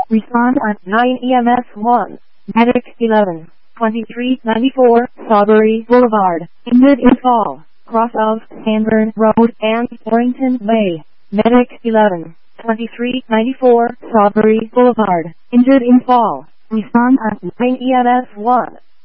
Respond at 9 EMS 1. Medic 11. 2394 Sawbury Boulevard, injured in fall, cross of Sanborn Road and Warrington Way. Medic 11. 2394 Sawbury Boulevard, injured in fall. Respond at 9 EMS 1.